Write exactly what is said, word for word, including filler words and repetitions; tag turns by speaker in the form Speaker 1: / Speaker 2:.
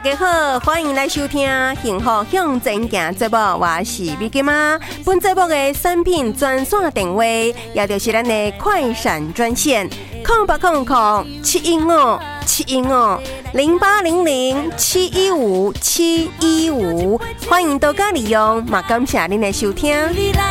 Speaker 1: 家好，欢迎来收听《幸福向前行》节目，我是美金妈。本节目的产品专线电话，也就是咱的快闪专线，空八空空七一五七一五零八零零七一五七一五，欢迎大家利用，嘛感谢您的收听。